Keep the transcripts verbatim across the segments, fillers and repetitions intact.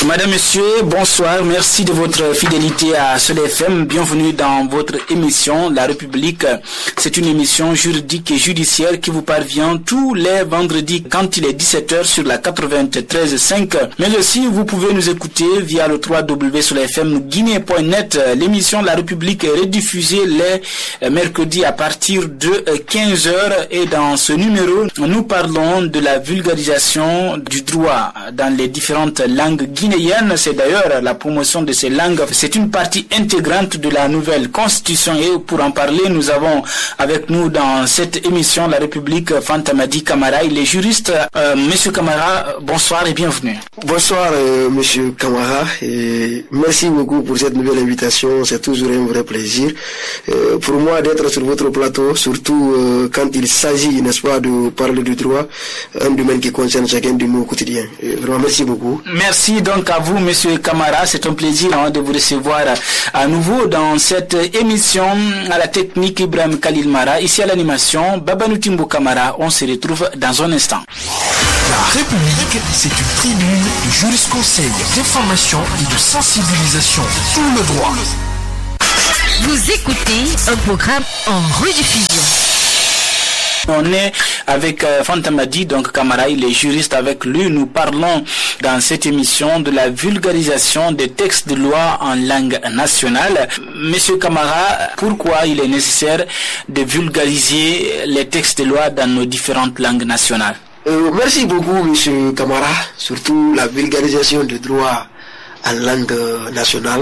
Madame, Monsieur, bonsoir. Merci de votre fidélité à Soleil F M. Bienvenue dans votre émission La République. C'est une émission juridique et judiciaire qui vous parvient tous les vendredis quand il est dix-sept heures sur la quatre-vingt-treize virgule cinq. Mais aussi, vous pouvez nous écouter via le w w w point soleil f m guinée point net. L'émission La République est rediffusée les mercredis à partir de quinze heures. Et dans ce numéro, nous parlons de la vulgarisation du droit dans les différentes langues guinéennes. C'est d'ailleurs la promotion de ces langues. C'est une partie intégrante de la nouvelle constitution. Et pour en parler, nous avons avec nous dans cette émission La République Fantamadi Camara. Il est juriste. Euh, Monsieur Camara, bonsoir et bienvenue. Bonsoir euh, Monsieur Camara et merci beaucoup pour cette nouvelle invitation. C'est toujours un vrai plaisir euh, pour moi d'être sur votre plateau, surtout euh, quand il s'agit, n'est-ce pas, de parler du droit, un domaine qui concerne chacun de nous au quotidien. Et vraiment merci beaucoup. Merci donc à vous Monsieur Camara. C'est un plaisir hein, de vous recevoir à nouveau dans cette émission. À la technique Ibrahim Khalil Mara, ici à l'animation Babanou Timbo Camara. On se retrouve dans un instant. La République, c'est une tribune de jurisconseil, d'information et de sensibilisation de tout le droit. Vous écoutez un programme en rediffusion. On est avec euh, Fantamadi, donc Camara, il est juriste. Avec lui, nous parlons dans cette émission de la vulgarisation des textes de loi en langue nationale. Monsieur Camara, pourquoi il est nécessaire de vulgariser les textes de loi dans nos différentes langues nationales? Euh, merci beaucoup, Monsieur Camara. Surtout la vulgarisation du droit en langue nationale.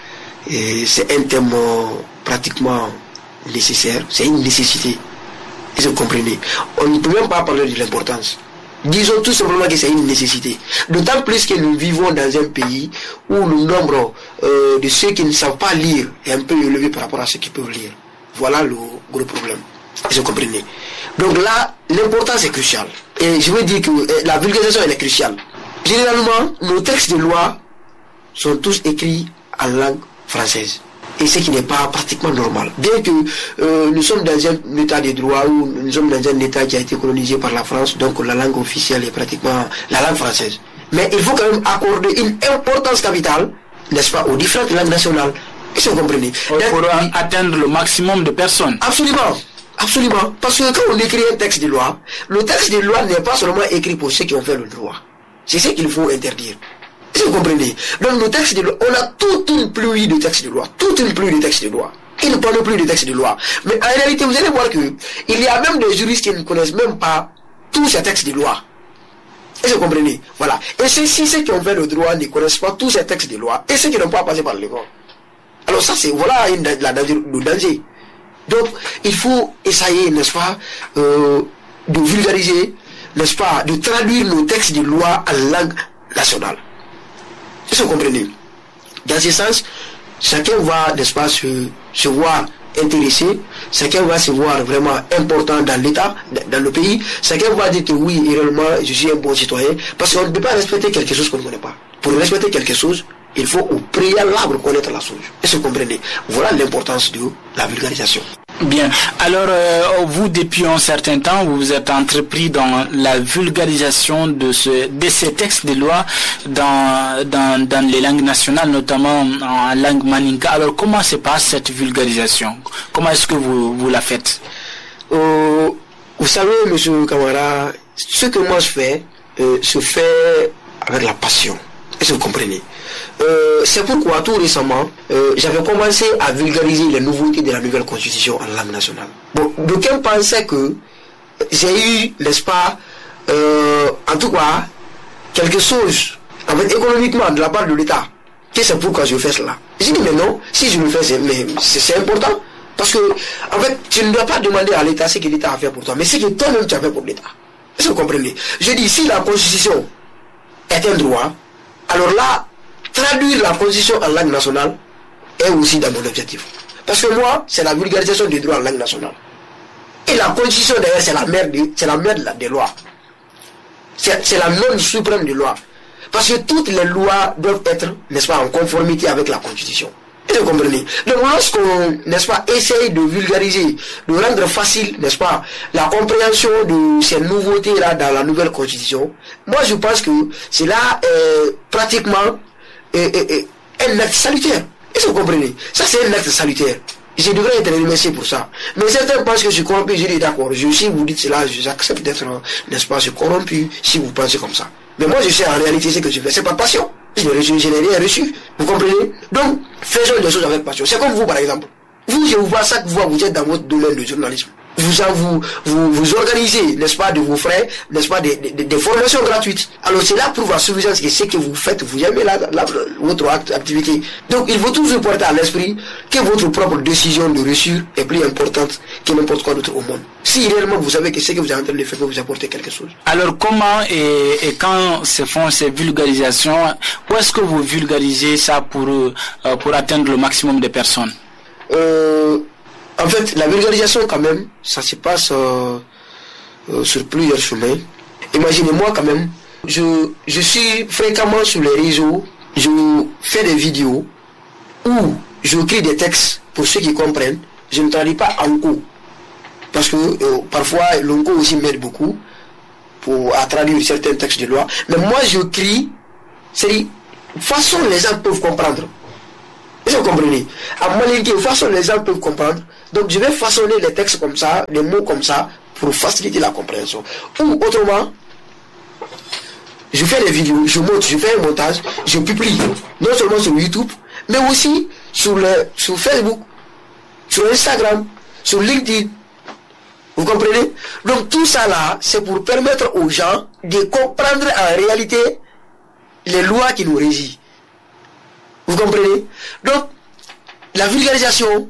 Et c'est un thème euh, pratiquement nécessaire. C'est une nécessité. Et vous comprenez. On ne peut même pas parler de l'importance. Disons tout simplement que c'est une nécessité. D'autant plus que nous vivons dans un pays où le nombre euh, de ceux qui ne savent pas lire est un peu élevé par rapport à ceux qui peuvent lire. Voilà le gros problème. Et vous comprenez. Donc là, l'importance est cruciale. Et je veux dire que euh, la vulgarisation elle est cruciale. Généralement, nos textes de loi sont tous écrits en langue française. Et ce qui n'est pas pratiquement normal. Bien que euh, nous sommes dans un état de droit où nous sommes dans un état qui a été colonisé par la France, donc la langue officielle est pratiquement la langue française. Mais il faut quand même accorder une importance capitale, n'est-ce pas, aux différentes langues nationales. Est-ce que vous comprenez? Pour atteindre le maximum de personnes. Absolument. Absolument. Parce que quand on écrit un texte de loi, le texte de loi n'est pas seulement écrit pour ceux qui ont fait le droit. C'est ce qu'il faut interdire. Est-ce que vous comprenez? Donc le texte de loi, on a toute une pluie de textes de loi, toute une pluie de textes de loi. Ils ne parlent plus de textes de loi. Mais en réalité, vous allez voir que il y a même des juristes qui ne connaissent même pas tous ces textes de loi. Est-ce que vous comprenez? Voilà. Et si ceux qui ont fait le droit ne connaissent pas tous ces textes de loi, et ceux qui n'ont pas passé par l'école. Alors ça, c'est voilà une, la, la, le danger. Donc, il faut essayer, n'est-ce pas, euh, de vulgariser, n'est-ce pas, de traduire nos textes de loi en langue nationale. Est-ce que vous comprenez? Dans ce sens, chacun va, n'est-ce pas, se, se voir intéressé, chacun va se voir vraiment important dans l'État, dans le pays, chacun va dire que oui, réellement, je suis un bon citoyen, parce qu'on ne peut pas respecter quelque chose qu'on ne connaît pas. Pour respecter quelque chose, il faut au préalable connaître la chose. Est-ce que vous comprenez? Voilà l'importance de la vulgarisation. Bien. Alors, euh, vous, depuis un certain temps, vous vous êtes entrepris dans la vulgarisation de, ce, de ces textes de loi dans, dans, dans les langues nationales, notamment en langue maninka. Alors, comment se passe cette vulgarisation? Comment est-ce que vous, vous la faites? euh, Vous savez, Monsieur Camara, ce que moi je fais, euh, se fait avec la passion. Est-ce que vous comprenez? Euh, c'est pourquoi tout récemment, euh, j'avais commencé à vulgariser les nouveautés de la nouvelle constitution en langue nationale. Bon, d'aucuns pensaient que j'ai eu, n'est-ce pas, euh, en tout cas, quelque chose, en fait, économiquement, de la part de l'État, que c'est pourquoi je fais cela. J'ai dit, mais non, si je le fais, c'est, mais c'est, c'est important. Parce que, en fait, tu ne dois pas demander à l'État ce que l'État a fait pour toi, mais ce que toi-même tu as fait pour l'État. Est-ce que vous comprenez? Je dis, si la constitution est un droit, alors là, traduire la constitution en langue nationale est aussi dans mon objectif. Parce que moi, c'est la vulgarisation des droits en langue nationale. Et la constitution, d'ailleurs, c'est la mère, de, c'est la mère de la, des lois. C'est, c'est la norme suprême des lois. Parce que toutes les lois doivent être, n'est-ce pas, en conformité avec la constitution. Est-ce que vous comprenez? Donc lorsqu'on, n'est-ce pas, essaye de vulgariser, de rendre facile, n'est-ce pas, la compréhension de ces nouveautés-là dans la nouvelle constitution, moi je pense que c'est là euh, pratiquement et, et, et, un acte salutaire. Est-ce que vous comprenez? Ça, c'est un acte salutaire. Je devrais être remercié pour ça. Mais certains pensent que je suis corrompu. Je dis d'accord. Je, si vous dites cela, j'accepte d'être, n'est-ce pas, je suis corrompu si vous pensez comme ça. Mais moi, je sais en réalité ce que je fais. C'est par passion. Je n'ai rien reçu. Vous comprenez? Donc, faisons des choses avec passion. C'est comme vous, par exemple. Vous, je vous vois chaque fois, vous êtes dans votre domaine de journalisme. Vous, vous, vous, vous organisez, n'est-ce pas, de vos frais, n'est-ce pas, des, des, des formations gratuites. Alors, c'est là prouve à suffisance que ce que vous faites, vous aimez la, la, votre activité. Donc, il faut toujours porter à l'esprit que votre propre décision de reçu est plus importante que n'importe quoi d'autre au monde. Si réellement vous savez que ce que vous êtes en train de faire peut vous apporter quelque chose. Alors, comment et, et quand se font ces vulgarisations, où est-ce que vous vulgarisez ça pour, euh, pour atteindre le maximum de personnes? Euh, En fait, la vulgarisation, quand même, ça se passe euh, euh, sur plusieurs chemins. Imaginez-moi, quand même, je, je suis fréquemment sur les réseaux, je fais des vidéos où je écris des textes pour ceux qui comprennent. Je ne traduis pas en cours. Parce que euh, parfois, l'onco aussi m'aide beaucoup pour, à traduire certains textes de loi. Mais moi, je crie, c'est façon les gens peuvent comprendre. Est-ce que vous comprenez? À malinquer, de façon les gens peuvent comprendre. Donc je vais façonner les textes comme ça, les mots comme ça, pour faciliter la compréhension. Ou autrement, je fais des vidéos, je monte, je fais un montage, je publie, non seulement sur YouTube, mais aussi sur, le, sur Facebook, sur Instagram, sur LinkedIn. Vous comprenez? Donc tout ça là, c'est pour permettre aux gens de comprendre en réalité les lois qui nous régissent. Vous comprenez? Donc, la vulgarisation,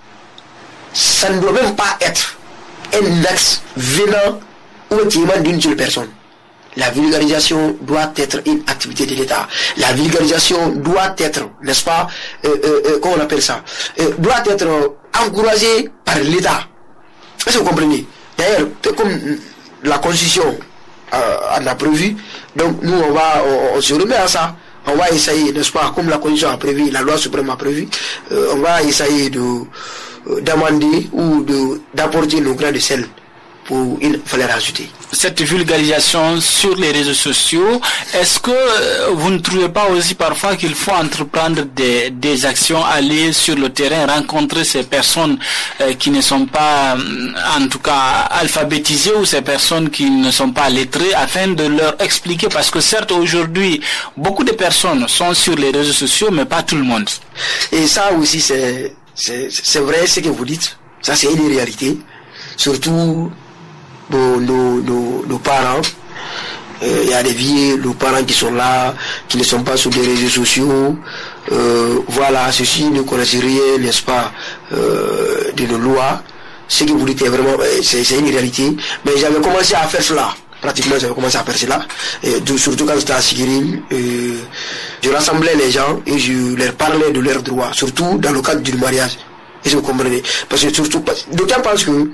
ça ne doit même pas être un axe venant ou un élément d'une seule personne. La vulgarisation doit être une activité de l'État. La vulgarisation doit être, n'est-ce pas, euh, euh, comment on appelle ça, euh, doit être encouragée par l'État. Est-ce que vous comprenez? D'ailleurs, comme la Constitution euh, en a prévu, donc nous on va, on, on se remet à ça. On va essayer, n'est-ce pas, comme la Constitution a prévu, la loi suprême a prévu, euh, on va essayer de euh, d'amender ou de d'apporter nos grains de sel pour une valeur ajoutée. Cette vulgarisation sur les réseaux sociaux, est-ce que euh, vous ne trouvez pas aussi parfois qu'il faut entreprendre des, des actions, aller sur le terrain, rencontrer ces personnes euh, qui ne sont pas, en tout cas, alphabétisées ou ces personnes qui ne sont pas lettrées afin de leur expliquer, parce que certes aujourd'hui, beaucoup de personnes sont sur les réseaux sociaux, mais pas tout le monde. Et ça aussi, c'est, c'est, c'est vrai ce que vous dites, ça c'est une réalité, surtout Nos, nos, nos, nos parents, il euh, y a des vieux, nos parents qui sont là, qui ne sont pas sur les réseaux sociaux, euh, voilà, ceux-ci ne connaissent rien, n'est-ce pas, euh, de nos lois. Ce que vous dites est vraiment, c'est, c'est une réalité, mais j'avais commencé à faire cela, pratiquement j'avais commencé à faire cela, et de, surtout quand j'étais à Sigirim, euh, je rassemblais les gens et je leur parlais de leurs droits, surtout dans le cadre du mariage, et vous comprenez, parce que surtout, d'autant pense que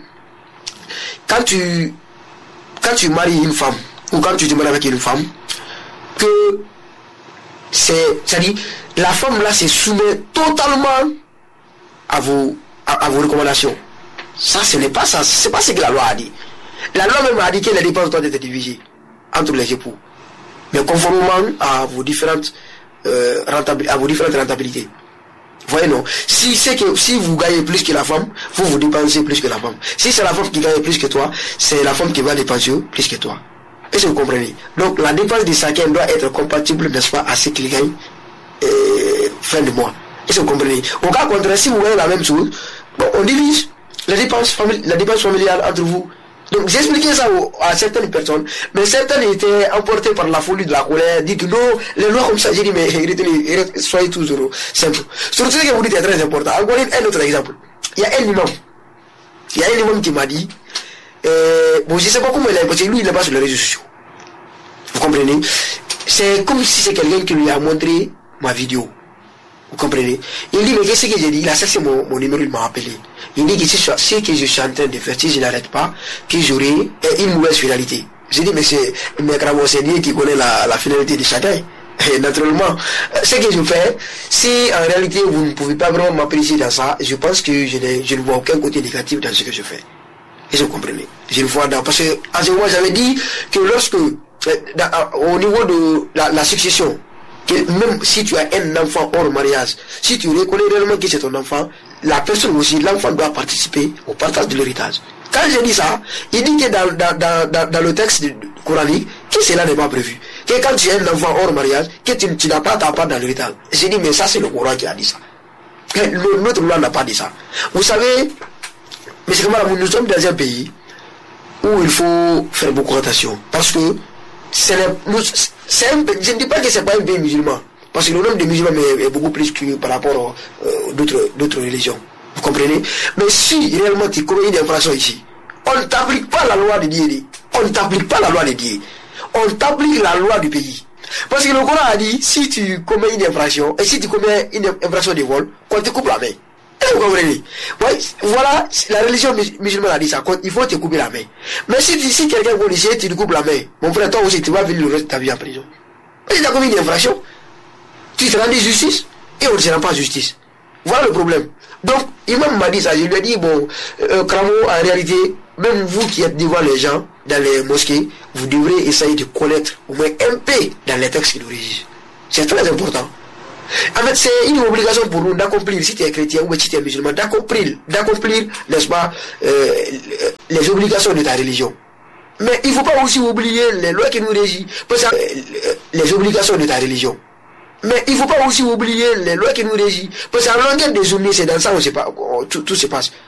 Quand tu, quand tu maries une femme, ou quand tu te maries avec une femme, que c'est, c'est-à-dire, la femme là se soumet totalement à vos, à, à vos recommandations. Ça, ce n'est pas ça, c'est pas ce que la loi a dit. La loi même a dit que les dépenses doivent être divisées entre les époux, mais conformément à vos différentes, euh, rentabil- à vos différentes rentabilités. Vous voyez, non. Si c'est que si vous gagnez plus que la femme, vous vous dépensez plus que la femme. Si c'est la femme qui gagne plus que toi, c'est la femme qui va dépenser plus que toi. Est-ce que vous comprenez? Donc la dépense de chacun doit être compatible, n'est-ce pas, à ce qu'il gagne euh, fin de mois. Est-ce que vous comprenez? Au cas contraire, si vous gagnez la même chose, bon, on divise la dépense famili- la dépense familiale entre vous. Donc j'expliquais ça aux, à certaines personnes, mais certaines étaient emportées par la folie de la colère, dit que non, les lois comme ça, j'ai dit mais retenez, soyez toujours simple. Surtout ce que vous dites est très important. Encore un autre exemple. Il y a un imam, il y a un imam qui m'a dit, euh, bon je ne sais pas comment il est, parce que lui il n'est pas sur les réseaux sociaux. Vous comprenez? C'est comme si c'est quelqu'un qui lui a montré ma vidéo. Vous comprenez? Il dit, mais qu'est-ce que j'ai dit? Il a cherché mon, mon numéro, il m'a appelé. Il dit que si ce que je suis en train de faire, si je n'arrête pas, que j'aurai une mauvaise finalité. J'ai dit, mais c'est Maître Ravosenier qui connaît la, la finalité de chacun. Et naturellement, ce que je fais, si en réalité vous ne pouvez pas vraiment m'apprécier dans ça, je pense que je, je ne vois aucun côté négatif dans ce que je fais. Et vous comprenez? Je le vois dans, parce que, à ce moment, j'avais dit que lorsque, dans, au niveau de la, la succession, que même si tu as un enfant hors mariage, si tu reconnais réellement que c'est ton enfant, la personne aussi, l'enfant doit participer au partage de l'héritage. Quand je dis ça, il dit que dans, dans, dans, dans, dans le texte coranique, que cela n'est pas prévu. Que quand tu as un enfant hors mariage, que tu, tu n'as pas ta part dans l'héritage. J'ai dit, mais ça c'est le Coran qui a dit ça. Le, notre loi n'a pas dit ça. Vous savez, mais c'est comme nous sommes dans un pays où il faut faire beaucoup attention. Parce que c'est un, je ne dis pas que ce n'est pas un pays musulman. Parce que le nombre de musulmans est, est beaucoup plus que par rapport à euh, d'autres, d'autres religions. Vous comprenez? Mais si réellement tu commets une infraction ici, on ne t'applique pas la loi de Dieu. On ne t'applique pas la loi de Dieu. On t'applique la loi du pays. Parce que le Coran a dit, si tu commets une infraction, et si tu commets une infraction de vol, qu'on te coupe la main. Vous comprenez? Ouais, voilà, la religion musulmane a dit ça, il faut te couper la main. Mais si, si quelqu'un vole ici, tu te coupes la main, mon frère, toi aussi, tu vas venir le reste de ta vie en prison. Mais si tu as commis une infraction, tu te rends justice, et on ne se rend pas justice. Voilà le problème. Donc, Imam m'a dit ça, je lui ai dit, bon, euh, Kramo, en réalité, même vous qui êtes devant les gens, dans les mosquées, vous devrez essayer de connaître au moins un peu dans les textes qui nous régissent. C'est très important. En fait, c'est une obligation pour nous d'accomplir, si tu es chrétien ou si tu es musulman, d'accomplir, d'accomplir, n'est-ce pas, euh, les obligations de ta religion. Mais il ne faut pas aussi oublier les lois qui nous régissent, parce que, euh, les obligations de ta religion. Mais il ne faut pas aussi oublier les lois qui nous régissent. Parce qu'en longueur des journées, c'est dans ça où, pas, où tout, tout se passe.